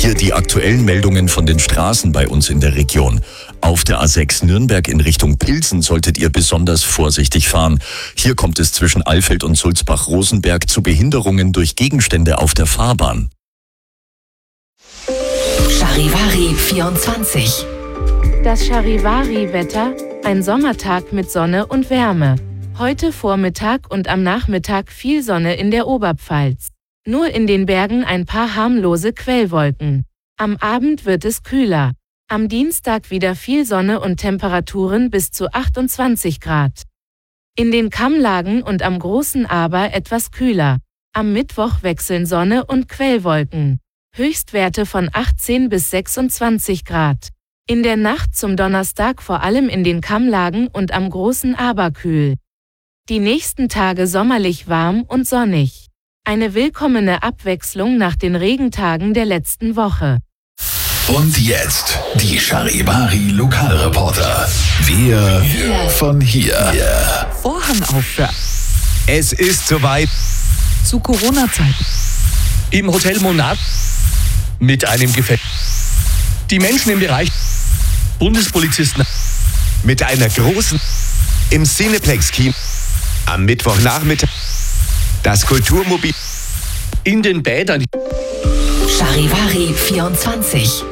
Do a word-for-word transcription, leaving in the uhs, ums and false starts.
Hier die aktuellen Meldungen von den Straßen bei uns in der Region. Auf der A sechs Nürnberg in Richtung Pilsen solltet ihr besonders vorsichtig fahren. Hier kommt es zwischen Alfeld und Sulzbach-Rosenberg zu Behinderungen durch Gegenstände auf der Fahrbahn. Charivari vierundzwanzig. Das Charivari-Wetter, ein Sommertag mit Sonne und Wärme. Heute Vormittag und am Nachmittag viel Sonne in der Oberpfalz. Nur in den Bergen ein paar harmlose Quellwolken. Am Abend wird es kühler. Am Dienstag wieder viel Sonne und Temperaturen bis zu achtundzwanzig Grad. In den Kammlagen und am Großen Aber etwas kühler. Am Mittwoch wechseln Sonne und Quellwolken. Höchstwerte von achtzehn bis sechsundzwanzig Grad. In der Nacht zum Donnerstag vor allem in den Kammlagen und am Großen Aber kühl. Die nächsten Tage sommerlich warm und sonnig. Eine willkommene Abwechslung nach den Regentagen der letzten Woche. Und jetzt die Charivari Lokalreporter. Wir yeah. von hier. Yeah. Vorhang auf für. Es ist soweit. Zu Corona-Zeiten. Im Hotel Monat mit einem Gefäß. Die Menschen im Bereich Bundespolizisten mit einer großen im Cineplex-Kino am Mittwochnachmittag das Kulturmobil in den Bädern. Charivari vierundzwanzig.